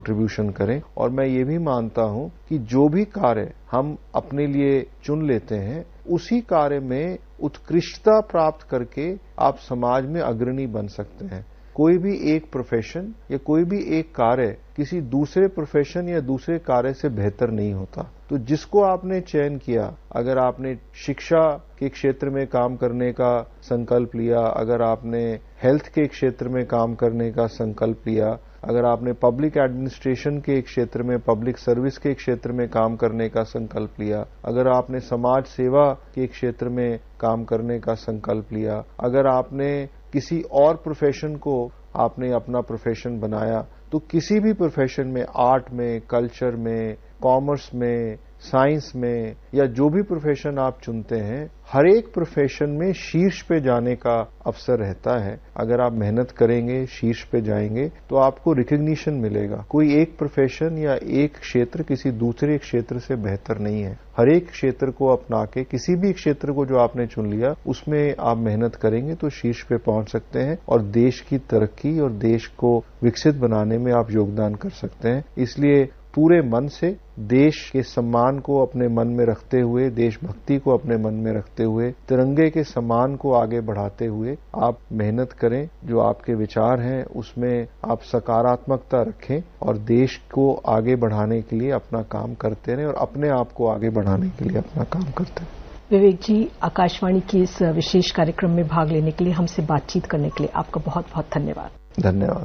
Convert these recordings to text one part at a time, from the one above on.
Contribution करें। और मैं ये भी मानता हूं कि जो भी कार्य हम अपने लिए चुन लेते हैं उसी कार्य में उत्कृष्टता प्राप्त करके आप समाज में अग्रणी बन सकते हैं। कोई भी एक प्रोफेशन या कोई भी एक कार्य किसी दूसरे प्रोफेशन या दूसरे कार्य से बेहतर नहीं होता। तो जिसको आपने चयन किया, अगर आपने शिक्षा के क्षेत्र में काम करने का संकल्प लिया, अगर आपने हेल्थ के क्षेत्र में काम करने का संकल्प लिया, अगर आपने पब्लिक एडमिनिस्ट्रेशन के क्षेत्र में, पब्लिक सर्विस के क्षेत्र में काम करने का संकल्प लिया, अगर आपने समाज सेवा के क्षेत्र में काम करने का संकल्प लिया, अगर आपने किसी और प्रोफेशन को आपने अपना प्रोफेशन बनाया, तो किसी भी प्रोफेशन में, आर्ट में, कल्चर में, कॉमर्स में, साइंस में, या जो भी प्रोफेशन आप चुनते हैं, हर एक प्रोफेशन में शीर्ष पे जाने का अवसर रहता है। अगर आप मेहनत करेंगे, शीर्ष पे जाएंगे, तो आपको रिकग्निशन मिलेगा। कोई एक प्रोफेशन या एक क्षेत्र किसी दूसरे क्षेत्र से बेहतर नहीं है। हर एक क्षेत्र को अपना के, किसी भी क्षेत्र को जो आपने चुन लिया उसमें आप मेहनत करेंगे तो शीर्ष पे पहुंच सकते हैं और देश की तरक्की और देश को विकसित बनाने में आप योगदान कर सकते हैं। इसलिए पूरे मन से देश के सम्मान को अपने मन में रखते हुए, देशभक्ति को अपने मन में रखते हुए, तिरंगे के सम्मान को आगे बढ़ाते हुए आप मेहनत करें। जो आपके विचार हैं उसमें आप सकारात्मकता रखें और देश को आगे बढ़ाने के लिए अपना काम करते रहें और अपने आप को आगे बढ़ाने के लिए अपना काम करते रहें। विवेक जी, आकाशवाणी के इस विशेष कार्यक्रम में भाग लेने के लिए, हमसे बातचीत करने के लिए आपका बहुत बहुत धन्यवाद। धन्यवाद।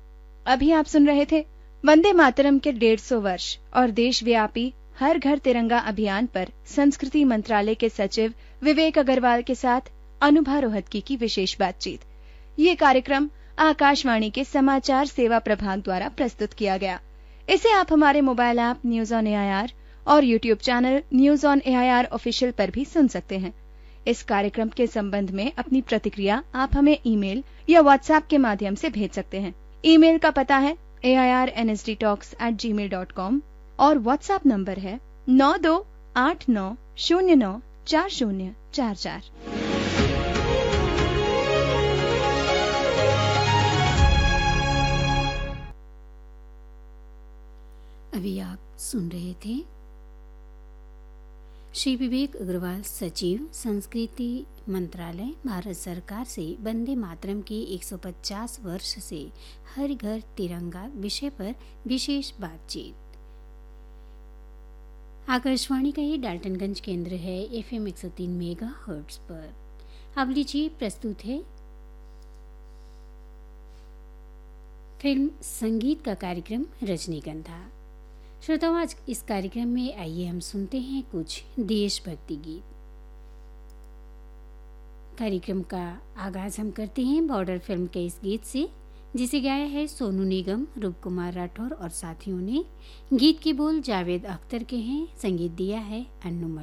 अभी आप सुन रहे थे वंदे मातरम के 150 वर्ष और देशव्यापी हर घर तिरंगा अभियान पर संस्कृति मंत्रालय के सचिव विवेक अग्रवाल के साथ अनुभा रोहतगी की विशेष बातचीत। ये कार्यक्रम आकाशवाणी के समाचार सेवा प्रभाग द्वारा प्रस्तुत किया गया। इसे आप हमारे mobile app news on AIR और YouTube channel news on AIR official पर भी सुन सकते हैं। इस कार्यक्रम के संबंध में अपनी प्रतिक्रिया आप हमें ईमेल या व्हाट्सएप के माध्यम से भेज सकते हैं। ईमेल का पता है airnsdtalks@gmail.com और व्हाट्सएप नंबर है 9289094044। अभी आप सुन रहे थे श्री विवेक अग्रवाल, सचिव, संस्कृति मंत्रालय, भारत सरकार से वंदे मातरम के 150 वर्ष से हर घर तिरंगा विषय पर विशेष बातचीत। आकाशवाणी का ये डाल्टनगंज केंद्र है FM 103 मेगाहर्ट्ज पर। अब लीजिए, प्रस्तुत है फिल्म संगीत का कार्यक्रम रजनीगंधा। श्रोताओं, आज इस कार्यक्रम में आइए हम सुनते हैं कुछ देशभक्ति गीत। कार्यक्रम का आगाज हम करते हैं बॉर्डर फिल्म के इस गीत से, जिसे गाया है सोनू निगम, रूप कुमार राठौर और साथियों ने। गीत के बोल जावेद अख्तर के हैं, संगीत दिया है अन्नू मलिक।